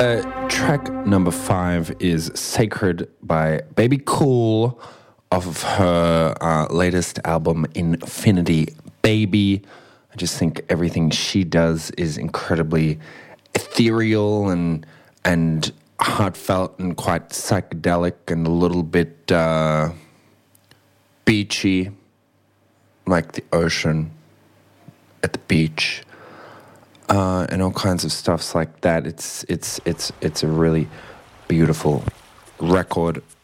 Track number 5 is Sacred by Baby Cool off of her latest album, Infinity Baby. I just think everything she does is incredibly ethereal and heartfelt and quite psychedelic and a little bit beachy, like the ocean at the beach. And all kinds of stuffs like that. It's a really beautiful record.